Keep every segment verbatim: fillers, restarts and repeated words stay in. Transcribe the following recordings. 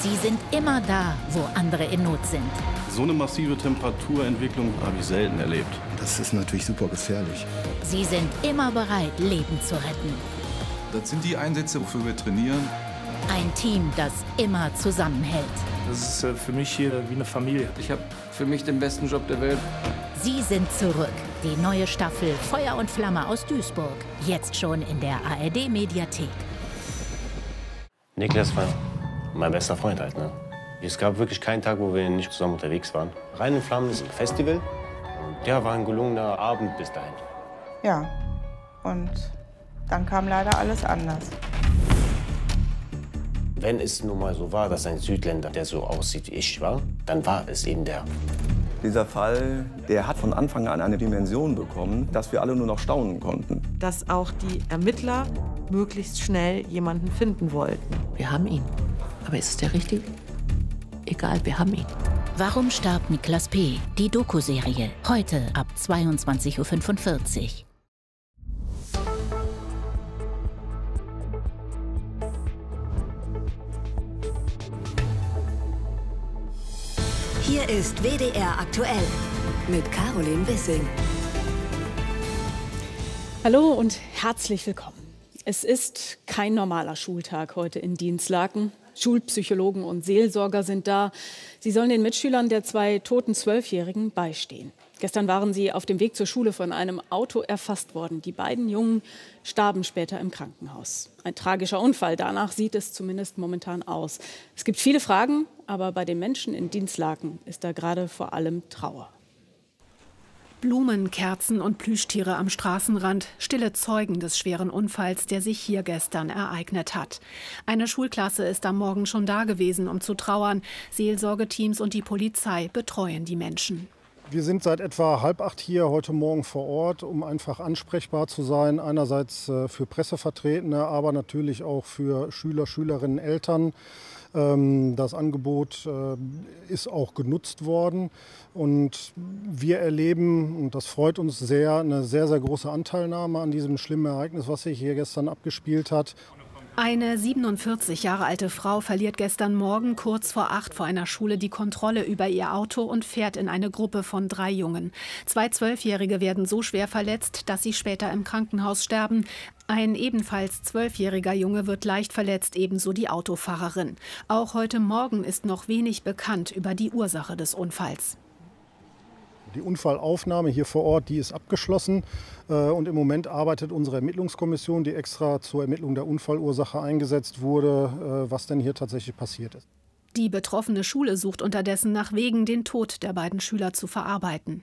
Sie sind immer da, wo andere in Not sind. So eine massive Temperaturentwicklung habe ich selten erlebt. Das ist natürlich super gefährlich. Sie sind immer bereit, Leben zu retten. Das sind die Einsätze, wofür wir trainieren. Ein Team, das immer zusammenhält. Das ist für mich hier wie eine Familie. Ich habe für mich den besten Job der Welt. Sie sind zurück. Die neue Staffel Feuer und Flamme aus Duisburg. Jetzt schon in der A R D-Mediathek. Niklas war mein bester Freund halt, ne? Es gab wirklich keinen Tag, wo wir nicht zusammen unterwegs waren. Rein in Flammen ist ein Festival. Und der war ein gelungener Abend bis dahin. Ja, und dann kam leider alles anders. Wenn es nun mal so war, dass ein Südländer, der so aussieht wie ich war, dann war es eben der. Dieser Fall, der hat von Anfang an eine Dimension bekommen, dass wir alle nur noch staunen konnten. Dass auch die Ermittler möglichst schnell jemanden finden wollten. Wir haben ihn. Aber ist es der Richtige? Egal, wir haben ihn. Warum starb Niklas P.? Die Doku-Serie. Heute ab zweiundzwanzig Uhr fünfundvierzig. Hier ist W D R aktuell mit Caroline Wissing. Hallo und herzlich willkommen. Es ist kein normaler Schultag heute in Dinslaken. Schulpsychologen und Seelsorger sind da. Sie sollen den Mitschülern der zwei toten Zwölfjährigen beistehen. Gestern waren sie auf dem Weg zur Schule von einem Auto erfasst worden. Die beiden Jungen starben später im Krankenhaus. Ein tragischer Unfall, danach sieht es zumindest momentan aus. Es gibt viele Fragen, aber bei den Menschen in Dinslaken ist da gerade vor allem Trauer. Blumen, Kerzen und Plüschtiere am Straßenrand, stille Zeugen des schweren Unfalls, der sich hier gestern ereignet hat. Eine Schulklasse ist am Morgen schon da gewesen, um zu trauern. Seelsorgeteams und die Polizei betreuen die Menschen. Wir sind seit etwa halb acht hier heute Morgen vor Ort, um einfach ansprechbar zu sein. Einerseits für Pressevertretene, aber natürlich auch für Schüler, Schülerinnen, Eltern. Das Angebot ist auch genutzt worden und wir erleben, und das freut uns sehr, eine sehr, sehr große Anteilnahme an diesem schlimmen Ereignis, was sich hier gestern abgespielt hat. Eine siebenundvierzig Jahre alte Frau verliert gestern Morgen kurz vor acht vor einer Schule die Kontrolle über ihr Auto und fährt in eine Gruppe von drei Jungen. Zwei Zwölfjährige werden so schwer verletzt, dass sie später im Krankenhaus sterben. Ein ebenfalls zwölfjähriger Junge wird leicht verletzt, ebenso die Autofahrerin. Auch heute Morgen ist noch wenig bekannt über die Ursache des Unfalls. Die Unfallaufnahme hier vor Ort, die ist abgeschlossen. Und im Moment arbeitet unsere Ermittlungskommission, die extra zur Ermittlung der Unfallursache eingesetzt wurde, was denn hier tatsächlich passiert ist. Die betroffene Schule sucht unterdessen nach Wegen, den Tod der beiden Schüler zu verarbeiten.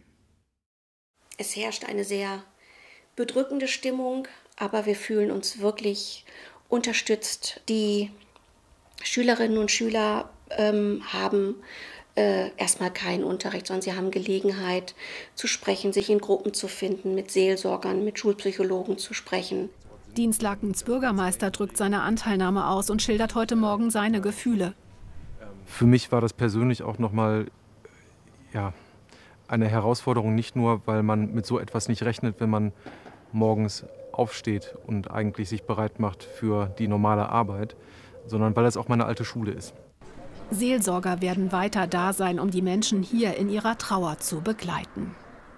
Es herrscht eine sehr bedrückende Stimmung, aber wir fühlen uns wirklich unterstützt. Die Schülerinnen und Schüler ähm, haben Äh, erstmal keinen Unterricht, sondern sie haben Gelegenheit zu sprechen, sich in Gruppen zu finden, mit Seelsorgern, mit Schulpsychologen zu sprechen. Dinslakens Bürgermeister drückt seine Anteilnahme aus und schildert heute Morgen seine Gefühle. Für mich war das persönlich auch noch mal ja, eine Herausforderung, nicht nur, weil man mit so etwas nicht rechnet, wenn man morgens aufsteht und eigentlich sich bereit macht für die normale Arbeit, sondern weil es auch meine alte Schule ist. Seelsorger werden weiter da sein, um die Menschen hier in ihrer Trauer zu begleiten.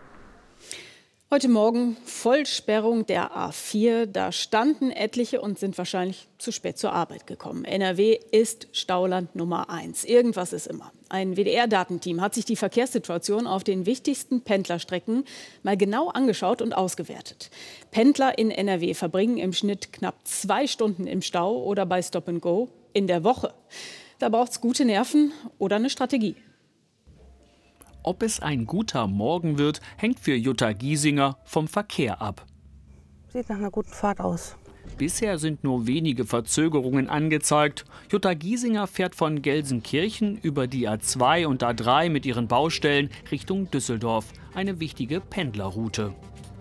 Heute Morgen Vollsperrung der A vier. Da standen etliche und sind wahrscheinlich zu spät zur Arbeit gekommen. N R W ist Stauland Nummer eins. Irgendwas ist immer. Ein W D R-Datenteam hat sich die Verkehrssituation auf den wichtigsten Pendlerstrecken mal genau angeschaut und ausgewertet. Pendler in N R W verbringen im Schnitt knapp zwei Stunden im Stau oder bei Stop and Go in der Woche. Da braucht es gute Nerven oder eine Strategie. Ob es ein guter Morgen wird, hängt für Jutta Giesinger vom Verkehr ab. Sieht nach einer guten Fahrt aus. Bisher sind nur wenige Verzögerungen angezeigt. Jutta Giesinger fährt von Gelsenkirchen über die A zwei und A drei mit ihren Baustellen Richtung Düsseldorf. Eine wichtige Pendlerroute.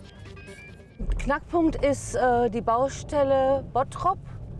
Knackpunkt ist äh, die Baustelle Bottrop.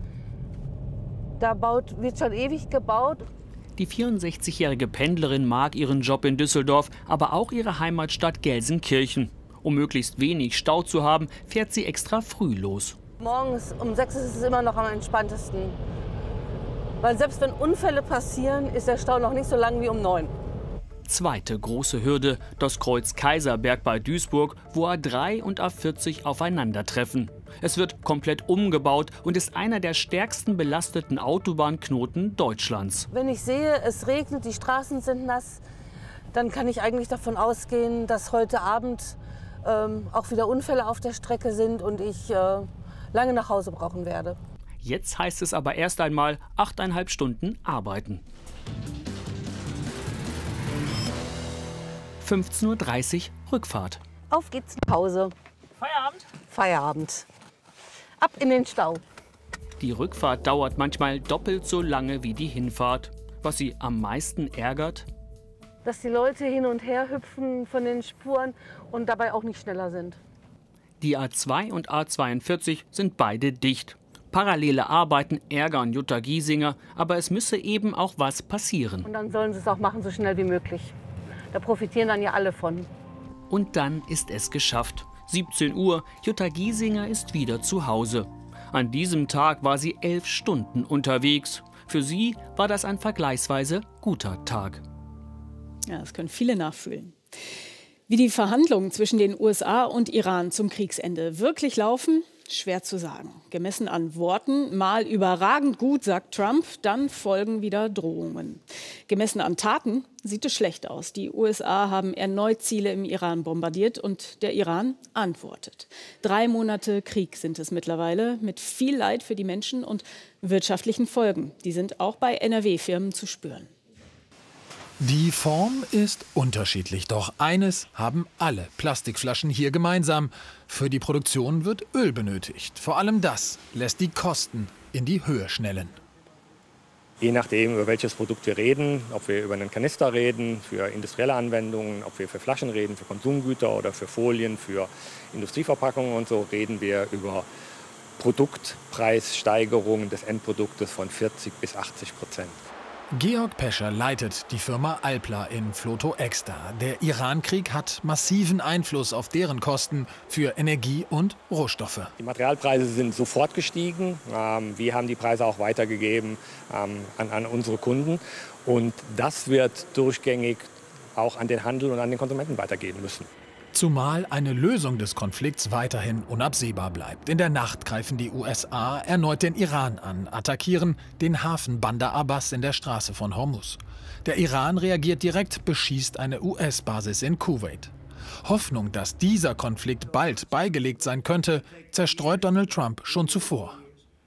Da baut, wird schon ewig gebaut. Die vierundsechzigjährige Pendlerin mag ihren Job in Düsseldorf, aber auch ihre Heimatstadt Gelsenkirchen. Um möglichst wenig Stau zu haben, fährt sie extra früh los. Morgens um sechs ist es immer noch am entspanntesten. Weil selbst wenn Unfälle passieren, ist der Stau noch nicht so lang wie um neun. Zweite große Hürde, das Kreuz Kaiserberg bei Duisburg, wo A drei und A vierzig aufeinandertreffen. Es wird komplett umgebaut und ist einer der stärksten belasteten Autobahnknoten Deutschlands. Wenn ich sehe, es regnet, die Straßen sind nass, dann kann ich eigentlich davon ausgehen, dass heute Abend ähm, auch wieder Unfälle auf der Strecke sind und ich äh, lange nach Hause brauchen werde. Jetzt heißt es aber erst einmal achteinhalb Stunden arbeiten. fünfzehn Uhr dreißig Rückfahrt. Auf geht's nach Hause. Feierabend? Feierabend. Ab in den Stau. Die Rückfahrt dauert manchmal doppelt so lange wie die Hinfahrt. Was sie am meisten ärgert? Dass die Leute hin und her hüpfen von den Spuren und dabei auch nicht schneller sind. Die A zwei und A zweiundvierzig sind beide dicht. Parallele Arbeiten ärgern Jutta Giesinger, aber es müsse eben auch was passieren. Und dann sollen sie es auch machen, so schnell wie möglich. Da profitieren dann ja alle von. Und dann ist es geschafft. siebzehn Uhr, Jutta Giesinger ist wieder zu Hause. An diesem Tag war sie elf Stunden unterwegs. Für sie war das ein vergleichsweise guter Tag. Ja, das können viele nachfühlen. Wie die Verhandlungen zwischen den U S A und Iran zum Kriegsende wirklich laufen, schwer zu sagen. Gemessen an Worten, mal überragend gut, sagt Trump, dann folgen wieder Drohungen. Gemessen an Taten sieht es schlecht aus. Die U S A haben erneut Ziele im Iran bombardiert und der Iran antwortet. Drei Monate Krieg sind es mittlerweile, mit viel Leid für die Menschen und wirtschaftlichen Folgen. Die sind auch bei N R W-Firmen zu spüren. Die Form ist unterschiedlich, doch eines haben alle Plastikflaschen hier gemeinsam. Für die Produktion wird Öl benötigt. Vor allem das lässt die Kosten in die Höhe schnellen. Je nachdem, über welches Produkt wir reden, ob wir über einen Kanister reden, für industrielle Anwendungen, ob wir für Flaschen reden, für Konsumgüter oder für Folien, für Industrieverpackungen und so, reden wir über Produktpreissteigerungen des Endproduktes von vierzig bis achtzig Prozent. Georg Pescher leitet die Firma Alpla in Floto Exter. Der Iran-Krieg hat massiven Einfluss auf deren Kosten für Energie und Rohstoffe. Die Materialpreise sind sofort gestiegen. Wir haben die Preise auch weitergegeben an, an unsere Kunden. Und das wird durchgängig auch an den Handel und an den Konsumenten weitergehen müssen. Zumal eine Lösung des Konflikts weiterhin unabsehbar bleibt. In der Nacht greifen die U S A erneut den Iran an, attackieren den Hafen Bandar Abbas in der Straße von Hormuz. Der Iran reagiert direkt, beschießt eine U S-Basis in Kuwait. Hoffnung, dass dieser Konflikt bald beigelegt sein könnte, zerstreut Donald Trump schon zuvor.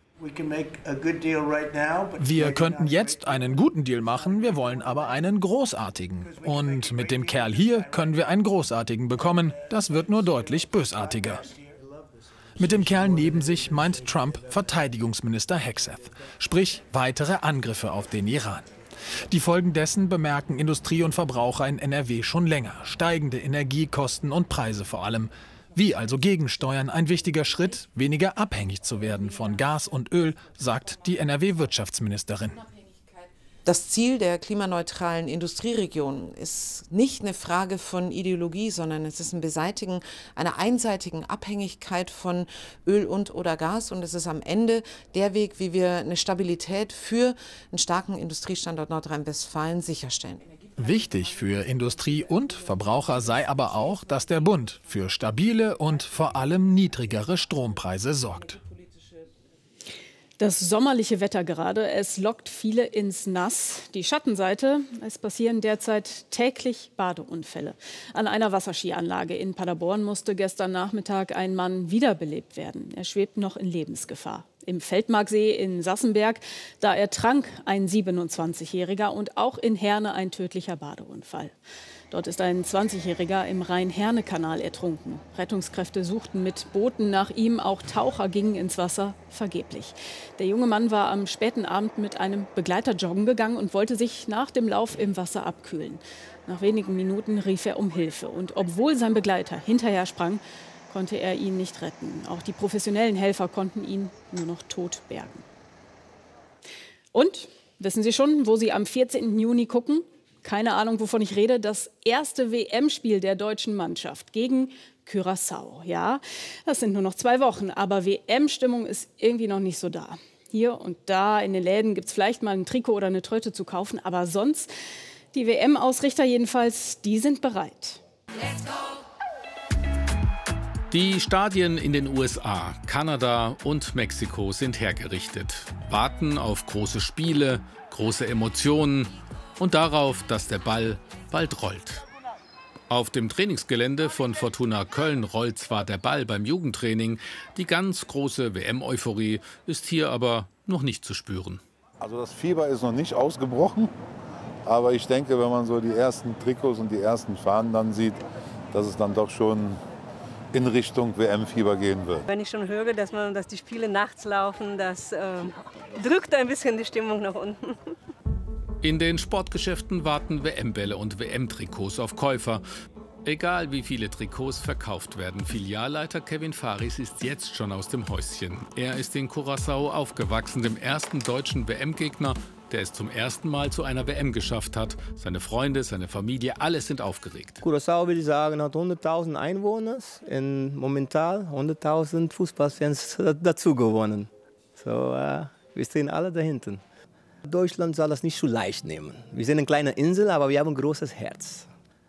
Wir könnten jetzt einen guten Deal machen, wir wollen aber einen großartigen. Und mit dem Kerl hier können wir einen großartigen bekommen. Das wird nur deutlich bösartiger. Mit dem Kerl neben sich meint Trump Verteidigungsminister Hegseth. Sprich, weitere Angriffe auf den Iran. Die Folgen dessen bemerken Industrie und Verbraucher in N R W schon länger. Steigende Energiekosten und Preise vor allem. Wie also gegensteuern ein wichtiger Schritt, weniger abhängig zu werden von Gas und Öl, sagt die N R W-Wirtschaftsministerin. Das Ziel der klimaneutralen Industrieregion ist nicht eine Frage von Ideologie, sondern es ist ein Beseitigen einer einseitigen Abhängigkeit von Öl und oder Gas. Und es ist am Ende der Weg, wie wir eine Stabilität für einen starken Industriestandort Nordrhein-Westfalen sicherstellen. Wichtig für Industrie und Verbraucher sei aber auch, dass der Bund für stabile und vor allem niedrigere Strompreise sorgt. Das sommerliche Wetter gerade, es lockt viele ins Nass. Die Schattenseite, es passieren derzeit täglich Badeunfälle. An einer Wasserskianlage in Paderborn musste gestern Nachmittag ein Mann wiederbelebt werden. Er schwebt noch in Lebensgefahr. Im Feldmarksee in Sassenberg, da ertrank ein siebenundzwanzigjähriger und auch in Herne ein tödlicher Badeunfall. Dort ist ein zwanzigjähriger im Rhein-Herne-Kanal ertrunken. Rettungskräfte suchten mit Booten nach ihm, auch Taucher gingen ins Wasser, vergeblich. Der junge Mann war am späten Abend mit einem Begleiter joggen gegangen und wollte sich nach dem Lauf im Wasser abkühlen. Nach wenigen Minuten rief er um Hilfe und obwohl sein Begleiter hinterher sprang, konnte er ihn nicht retten. Auch die professionellen Helfer konnten ihn nur noch tot bergen. Und, wissen Sie schon, wo Sie am vierzehnten Juni gucken? Keine Ahnung, wovon ich rede. Das erste W M-Spiel der deutschen Mannschaft gegen Curaçao. Ja, das sind nur noch zwei Wochen, aber W M-Stimmung ist irgendwie noch nicht so da. Hier und da in den Läden gibt es vielleicht mal ein Trikot oder eine Tröte zu kaufen. Aber sonst, die W M-Ausrichter jedenfalls, die sind bereit. Die Stadien in den U S A, Kanada und Mexiko sind hergerichtet. Warten auf große Spiele, große Emotionen und darauf, dass der Ball bald rollt. Auf dem Trainingsgelände von Fortuna Köln rollt zwar der Ball beim Jugendtraining, die ganz große W M-Euphorie ist hier aber noch nicht zu spüren. Also das Fieber ist noch nicht ausgebrochen, aber ich denke, wenn man so die ersten Trikots und die ersten Fahnen dann sieht, dass es dann doch schon in Richtung W M-Fieber gehen wird. Wenn ich schon höre, dass, man, dass die Spiele nachts laufen, das äh, drückt ein bisschen die Stimmung nach unten. In den Sportgeschäften warten W M-Bälle und W M-Trikots auf Käufer. Egal wie viele Trikots verkauft werden, Filialleiter Kevin Faris ist jetzt schon aus dem Häuschen. Er ist in Curaçao aufgewachsen, dem ersten deutschen W M-Gegner, der es zum ersten Mal zu einer W M geschafft hat. Seine Freunde, seine Familie, alle sind aufgeregt. Curaçao, würde ich sagen, hat hunderttausend Einwohner und momentan hunderttausend Fußballfans dazu gewonnen. So, äh, wir stehen alle dahinter. Deutschland soll das nicht so leicht nehmen. Wir sind eine kleine Insel, aber wir haben ein großes Herz.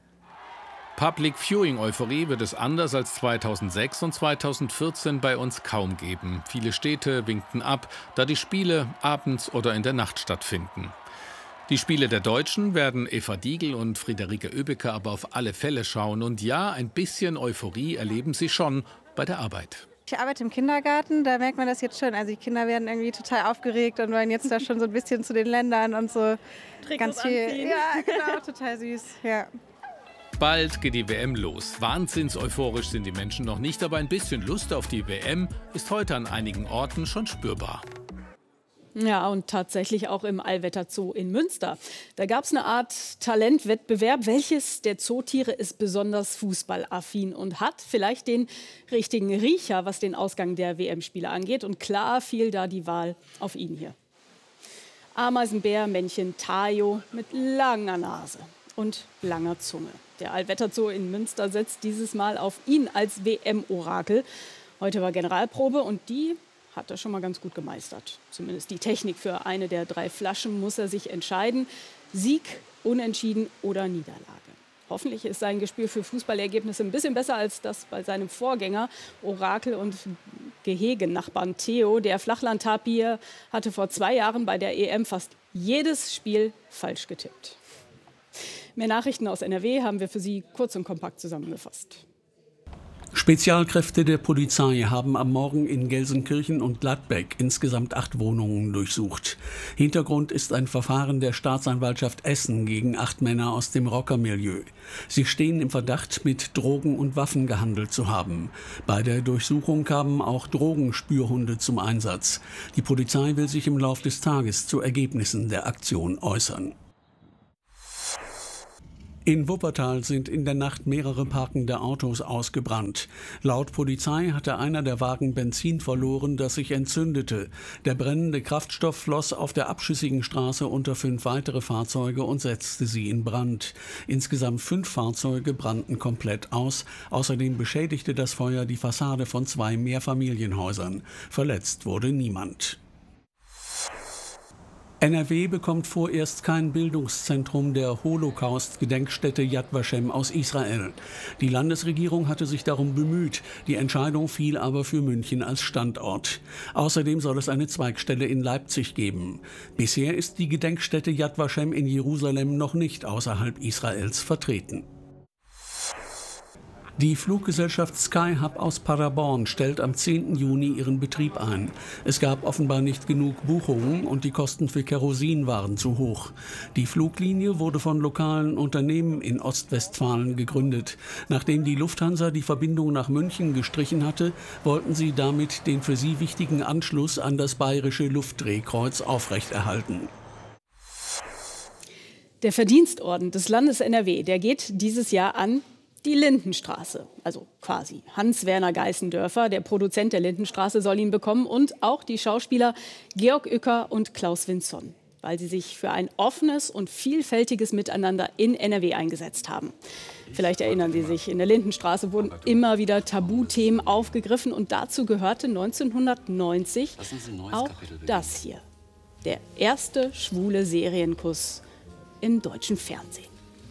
Public Viewing-Euphorie wird es anders als zweitausendsechs und zweitausendvierzehn bei uns kaum geben. Viele Städte winkten ab, da die Spiele abends oder in der Nacht stattfinden. Die Spiele der Deutschen werden Eva Diegel und Friederike Oebecker aber auf alle Fälle schauen. Und ja, ein bisschen Euphorie erleben sie schon bei der Arbeit. Ich arbeite im Kindergarten, da merkt man das jetzt schon. Also die Kinder werden irgendwie total aufgeregt und wollen jetzt da schon so ein bisschen zu den Ländern und so. Trikots ganz viel. anziehen. Ja, genau, total süß. Ja. Bald geht die W M los. Wahnsinns-euphorisch sind die Menschen noch nicht, aber ein bisschen Lust auf die W M ist heute an einigen Orten schon spürbar. Ja, und tatsächlich auch im Allwetterzoo in Münster. Da gab es eine Art Talentwettbewerb. Welches der Zootiere ist besonders fußballaffin und hat vielleicht den richtigen Riecher, was den Ausgang der W M-Spiele angeht? Und klar fiel da die Wahl auf ihn hier. Ameisenbär-Männchen Tayo mit langer Nase und langer Zunge. Der Allwetterzoo in Münster setzt dieses Mal auf ihn als W M-Orakel. Heute war Generalprobe und die hat er schon mal ganz gut gemeistert. Zumindest die Technik. Für eine der drei Flaschen muss er sich entscheiden. Sieg, Unentschieden oder Niederlage. Hoffentlich ist sein Gespür für Fußballergebnisse ein bisschen besser als das bei seinem Vorgänger, Orakel und Gehegenachbarn Theo. Der Flachland-Tapir hatte vor zwei Jahren bei der E M fast jedes Spiel falsch getippt. Mehr Nachrichten aus N R W haben wir für Sie kurz und kompakt zusammengefasst. Spezialkräfte der Polizei haben am Morgen in Gelsenkirchen und Gladbeck insgesamt acht Wohnungen durchsucht. Hintergrund ist ein Verfahren der Staatsanwaltschaft Essen gegen acht Männer aus dem Rockermilieu. Sie stehen im Verdacht, mit Drogen und Waffen gehandelt zu haben. Bei der Durchsuchung kamen auch Drogenspürhunde zum Einsatz. Die Polizei will sich im Lauf des Tages zu Ergebnissen der Aktion äußern. In Wuppertal sind in der Nacht mehrere parkende Autos ausgebrannt. Laut Polizei hatte einer der Wagen Benzin verloren, das sich entzündete. Der brennende Kraftstoff floss auf der abschüssigen Straße unter fünf weitere Fahrzeuge und setzte sie in Brand. Insgesamt fünf Fahrzeuge brannten komplett aus. Außerdem beschädigte das Feuer die Fassade von zwei Mehrfamilienhäusern. Verletzt wurde niemand. N R W bekommt vorerst kein Bildungszentrum der Holocaust-Gedenkstätte Yad Vashem aus Israel. Die Landesregierung hatte sich darum bemüht. Die Entscheidung fiel aber für München als Standort. Außerdem soll es eine Zweigstelle in Leipzig geben. Bisher ist die Gedenkstätte Yad Vashem in Jerusalem noch nicht außerhalb Israels vertreten. Die Fluggesellschaft Skyhub aus Paderborn stellt am zehnten Juni ihren Betrieb ein. Es gab offenbar nicht genug Buchungen und die Kosten für Kerosin waren zu hoch. Die Fluglinie wurde von lokalen Unternehmen in Ostwestfalen gegründet. Nachdem die Lufthansa die Verbindung nach München gestrichen hatte, wollten sie damit den für sie wichtigen Anschluss an das Bayerische Luftdrehkreuz aufrechterhalten. Der Verdienstorden des Landes N R W, der geht dieses Jahr an die Lindenstraße, also quasi Hans-Werner Geißendörfer, der Produzent der Lindenstraße, soll ihn bekommen und auch die Schauspieler Georg Uecker und Klaus Vinson. weil sie sich für ein offenes und vielfältiges Miteinander in N R W eingesetzt haben. Vielleicht erinnern Sie sich, in der Lindenstraße wurden immer wieder Tabuthemen aufgegriffen und dazu gehörte neunzehnhundertneunzig auch das hier. Der erste schwule Serienkuss im deutschen Fernsehen.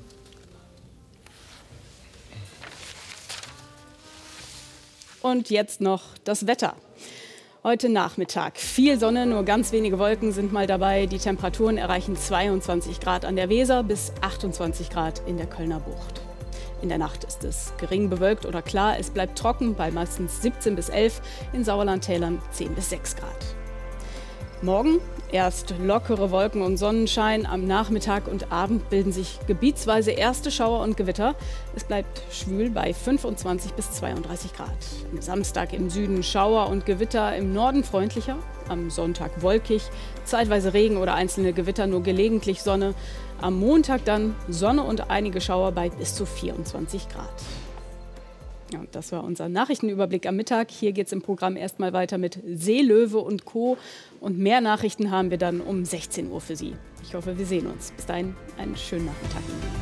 Und jetzt noch das Wetter. Heute Nachmittag viel Sonne, nur ganz wenige Wolken sind mal dabei. Die Temperaturen erreichen zweiundzwanzig Grad an der Weser bis achtundzwanzig Grad in der Kölner Bucht. In der Nacht ist es gering bewölkt oder klar. Es bleibt trocken bei meistens siebzehn bis elf, in Sauerlandtälern zehn bis sechs Grad. Morgen erst lockere Wolken und Sonnenschein. Am Nachmittag und Abend bilden sich gebietsweise erste Schauer und Gewitter. Es bleibt schwül bei fünfundzwanzig bis zweiunddreißig Grad. Am Samstag im Süden Schauer und Gewitter, im Norden freundlicher. Am Sonntag wolkig, zeitweise Regen oder einzelne Gewitter, nur gelegentlich Sonne. Am Montag dann Sonne und einige Schauer bei bis zu vierundzwanzig Grad. Ja, und das war unser Nachrichtenüberblick am Mittag. Hier geht es im Programm erstmal weiter mit Seelöwe und Co. Und mehr Nachrichten haben wir dann um sechzehn Uhr für Sie. Ich hoffe, wir sehen uns. Bis dahin einen schönen Nachmittag.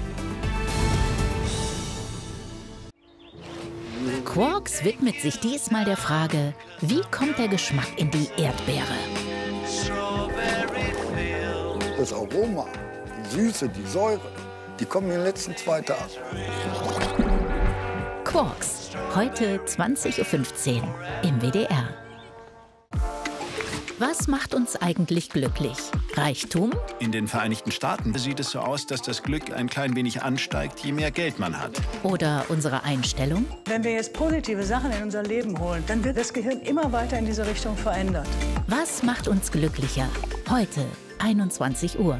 Quarks widmet sich diesmal der Frage, wie kommt der Geschmack in die Erdbeere? Das Aroma, die Süße, die Säure, die kommen in den letzten zwei Tagen. Quarks, heute zwanzig Uhr fünfzehn im W D R. Was macht uns eigentlich glücklich? Reichtum? In den Vereinigten Staaten sieht es so aus, dass das Glück ein klein wenig ansteigt, je mehr Geld man hat. Oder unsere Einstellung? Wenn wir jetzt positive Sachen in unser Leben holen, dann wird das Gehirn immer weiter in diese Richtung verändert. Was macht uns glücklicher? Heute, einundzwanzig Uhr.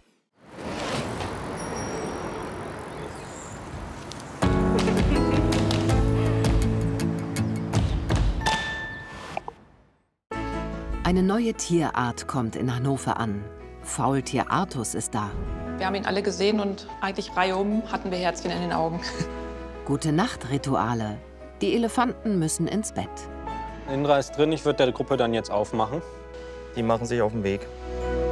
Eine neue Tierart kommt in Hannover an. Faultier Artus ist da. Wir haben ihn alle gesehen und eigentlich reihum hatten wir Herzchen in den Augen. Gute-Nacht-Rituale. Die Elefanten müssen ins Bett. Indra ist drin, ich würde der Gruppe dann jetzt aufmachen. Die machen sich auf den Weg.